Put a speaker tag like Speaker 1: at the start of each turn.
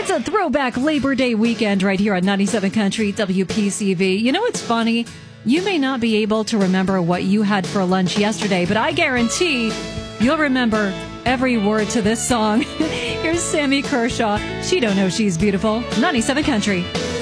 Speaker 1: It's a throwback Labor Day weekend right here on 97 Country WPCV. You know what's funny? You may not be able to remember what you had for lunch yesterday, but I guarantee you'll remember every word to this song. Here's Sammy Kershaw. She Don't Know She's Beautiful. 97 Country.